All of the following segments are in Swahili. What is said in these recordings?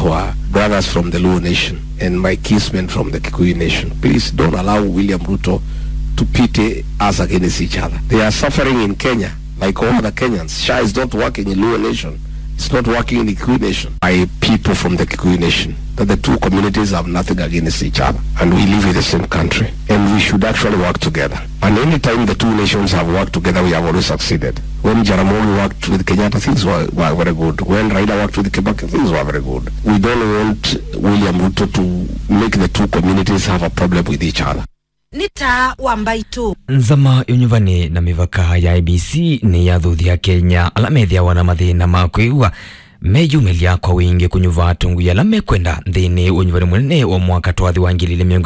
our brothers from the Luo Nation and my kinsmen from the Kikuyu Nation, please don't allow William Ruto to pit us against each other. They are suffering in Kenya like all other Kenyans. SHA is not working in Luo Nation. It's not working in the Kikuyu Nation. By people from the Kikuyu Nation, that the two communities have nothing against each other, and we live in the same country, and we should actually work together. And any time the two nations have worked together, we have always succeeded. When Jaramogi worked with Kenyatta, things were very good. When Raila worked with Kibaki, things were very good. We don't want William Ruto to make the two communities have a problem with each other. Nita Wambaitu Nzama yunyuvani na mivaka ya IBC ni ya dhuthi ya Kenya alamethia wana mathina makwiwa meyumilia kwa wingi kunyuva tungu ya lame kwenda nthini unyuvani munene wa mwaka twathi wa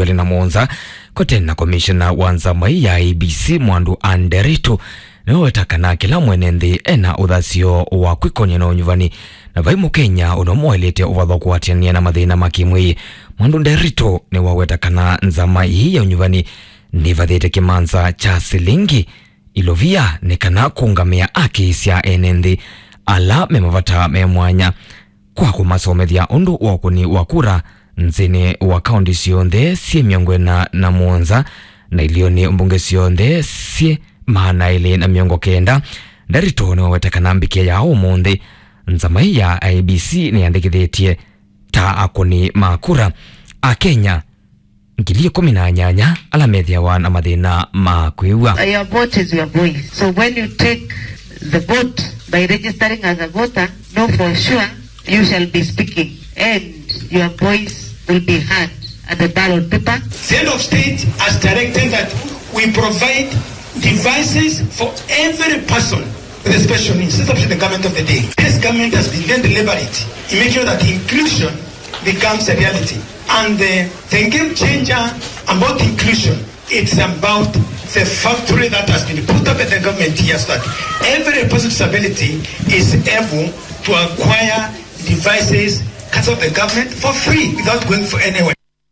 2017 kotena komishona wa nzama ya IBC Mwandu Anderito niwetakana kila mwene nthi ena uthasio wa kwikonia na unyuvani na vaimu Kenya unomwelete uvatho kuatiania na mathina makimwi. Mwandu Anderito ni wawetakana nzama hii ya unyuvani ni vathete kimanza cha silingi ilovia ni kana kungamia akisya enenthi ala memavata memwanya kwa kumasomethia undu wakuni wakura nzini wa kaundi sionthe sie miongo na muonza na ilioni mbunge sionthe sie maana ili na miongo kenda. Anderito ni wawetakana mbikia ya umundi nzama ya IBC ni andikithitie ta akuni makura a Kenya ngili 18 alamethia wana mathina makwiwa. Your vote is your voice. So when you take the vote by registering as a voter, know for sure you shall be speaking and your voice will be heard at the ballot paper. The head of state has directed that we provide devices for every person with a special needs. This is the government of the day. This government has been very deliberate in making sure that inclusion becomes a reality. And the game changer about inclusion, it's about the factory that has been put up by the government here so that every person with disability is able to acquire devices cut off the government for free without going for anywhere.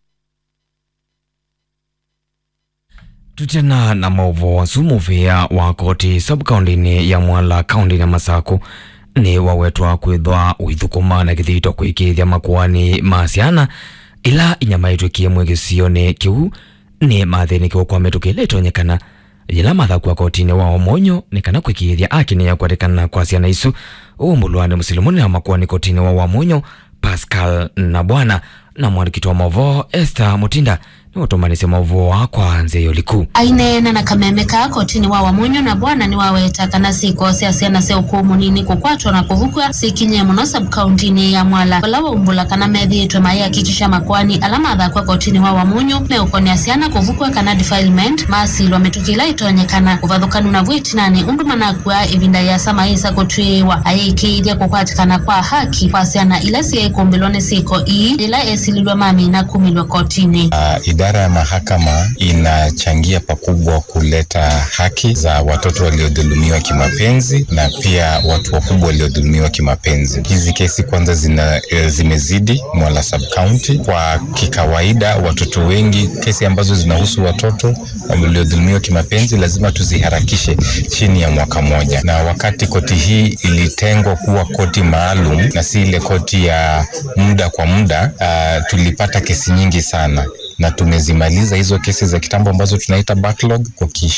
Tutena na mauvo wa sumuvia wa koti sub-county ya Mwala county na Masako ni wawetwa kwithwa uithukuma na kithito kwikithia makuani masiana ila inyamaitu kiemwe gisione kiu ni mathini kiu kwa metukileto nyekana ila matha kwa kotini wa Omonyo ni kana kwikithia akini ya kwarekana kwa siana isu umbuluane musilimuni na makuani kotini wa Omonyo Pascal na bwana na mwarikitwa mavo Esther Mutinda ni utomanisi mavo wa kwa nze yoliku ainena na kamemeka kotini wa Omonyo na bwana ni waweta kana siko siana se ukumu nini kukwatwa na kuvukwa sikinye muno sub-county ya Mwala balawa umbula kana methiitwe maya kikisha makwani alama tha kwa kotini wa Omonyo me ukoni asiana kuvukwa kana defilement masilo metukila itonyekana kuvathukanu na vwitinani undu manakwa ivinda ya samaisa kutwiwa ayikithia kukwatikana kwa haki kwa asiana ila siya ikumbelone siko ila esililwa mami na kumilwa kotini. Idara ya mahakama inachangia pakubwa kuleta haki za watoto waliodhulumiwa kimapenzi na pia watu wakubwa waliodhulumiwa kimapenzi. Hizi kesi kwanza zimezidi Mwala sub-county. Kwa kikawaida watoto wengi, kesi ambazo zinahusu watoto waliodhulumiwa kimapenzi lazima tuziharakishe chini ya mwaka moja. Na wakati koti hii ilitengwa kuwa koti maalum na si ile koti ya muda kwa muda, tulipata kesi nyingi sana na tumezimaliza hizo kesi za kitambo ambazo tunaita backlog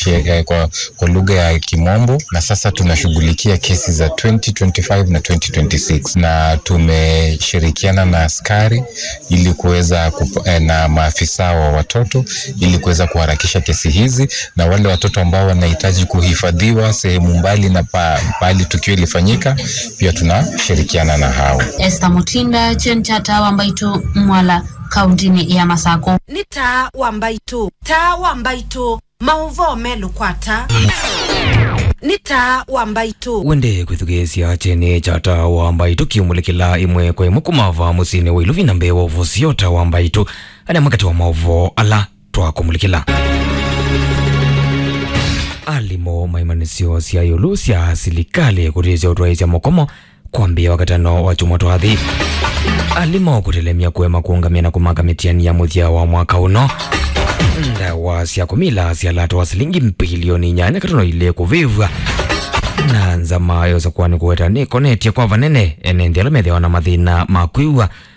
kwa lugha ya Kimombo, na sasa tunashughulikia kesi za 2025 na 2026 na tumeshirikiana na askari ili kuweza na maafisa wa watoto ili kuweza kuharakisha kesi hizi, na wale watoto ambao wanahitaji kuhifadhiwa sehemu mbali na pali tukio ilifanyika pia tunashirikiana na hao. Esther Mutinda, Chenchata Wambaitu, Mwala Kaunti ya Masako. Nita Wambaitu mauvo melu kwata Nita Wambaitu wende kwithugesia chene chata Wambaitu kiumulikila imwe kwa imukumava musine wa iluvina mbewa uvosiota Wambaitu ana makati wa mauvo ala twa kumulikila alimo maimanisio siya yulu siya silikali kutizia utuwaizia mokomo kuambia wakatano wa chumoto hadhi alimo kutelemia kuema kuungamia na kumaka mitiani ya muthia wa mwaka uno ndawa siya kumila siya lato wa silingi mpilioni nyanya katono ile kuvivwa na nzama yoza kuwani kuweta ni koneti ya kwa vanene ene ndialo methewa na mathina makwiwa